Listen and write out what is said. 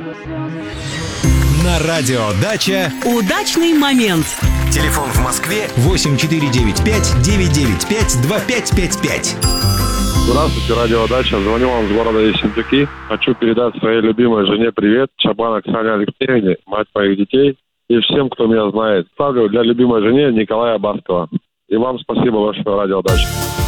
На радио «Дача» удачный момент. Телефон в Москве 8495-995-2555. Здравствуйте, радио «Дача». Звоню вам с города Ессентуки. Хочу передать своей любимой жене привет, Чабан Оксане Алексеевне, мать моих детей, и всем, кто меня знает. Ставлю для любимой жены Николая Баскова. И вам спасибо большое, радио «Дача».